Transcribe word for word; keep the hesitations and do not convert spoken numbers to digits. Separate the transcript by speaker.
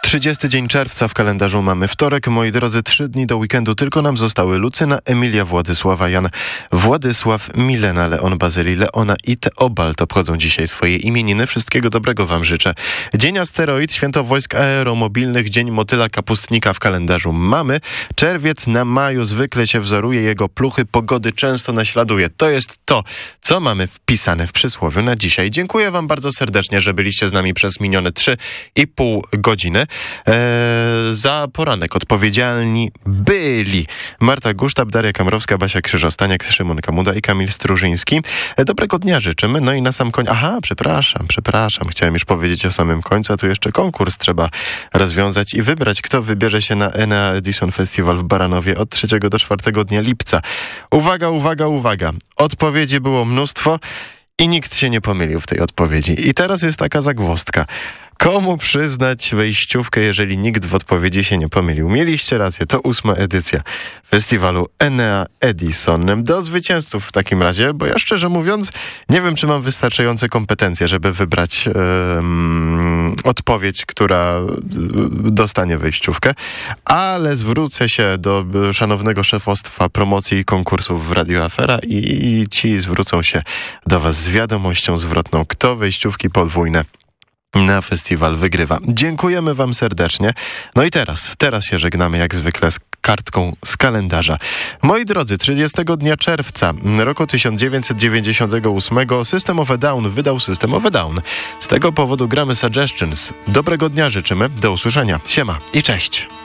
Speaker 1: trzydziesty dzień czerwca w kalendarzu mamy wtorek. Moi drodzy, trzy dni do weekendu tylko nam zostały Lucyna, Emilia, Władysława, Jan, Władysław, Milena, Leon, Bazyli, Leona i Teobald obchodzą dzisiaj swoje imieniny. Wszystkiego dobrego wam życzę. Dzień Asteroid, Święto Wojsk Aeromobilnych, Dzień Motyla Kapustnika w kalendarzu mamy. Czerwiec na maju zwykle się wzoruje, jego pluchy pogody często naśladuje. To jest to, co mamy wpisane w przysłowiu na dzisiaj. Dziękuję wam bardzo serdecznie, że byliście z nami przez minione trzy i pół godziny. Eee, za poranek odpowiedzialni byli Marta Gusztab, Daria Kamrowska, Basia Krzyżostaniak, Szymon Kamuda i Kamil Strużyński. E, dobrego dnia życzymy. No i na sam koniec... Aha, przepraszam, przepraszam. Chciałem już powiedzieć o samym końcu, a tu jeszcze konkurs trzeba rozwiązać i wybrać, kto wybierze się na Enea Edison Festival w Baranowie od trzeciego do czwartego dnia lipca. Uwaga, uwaga, uwaga. Odpowiedzi było mnóstwo i nikt się nie pomylił w tej odpowiedzi. I teraz jest taka zagwozdka. Komu przyznać wejściówkę, jeżeli nikt w odpowiedzi się nie pomylił? Mieliście rację, to ósma edycja festiwalu Enea Edison. Do zwycięzców w takim razie, bo ja szczerze mówiąc nie wiem, czy mam wystarczające kompetencje, żeby wybrać um, odpowiedź, która dostanie wejściówkę, ale zwrócę się do szanownego szefostwa promocji i konkursów w Radio Afera i, i ci zwrócą się do was z wiadomością zwrotną, kto wejściówki podwójne na festiwal wygrywa. Dziękujemy wam serdecznie. No i teraz, teraz się żegnamy jak zwykle z kartką z kalendarza. Moi drodzy, trzydziestego dnia czerwca roku tysiąc dziewięćset dziewięćdziesiątego ósmego System of a Down wydał System of a Down. Z tego powodu gramy Suggestions. Dobrego dnia życzymy. Do usłyszenia. Siema i cześć.